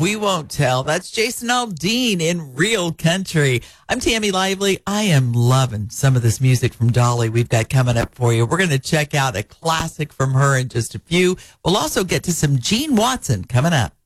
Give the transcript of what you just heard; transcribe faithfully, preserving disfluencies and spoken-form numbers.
We won't tell. That's Jason Aldean in Real Country. I'm Tammy Lively. I am loving some of this music from Dolly we've got coming up for you. We're going to check out a classic from her in just a few. We'll also get to some Gene Watson coming up.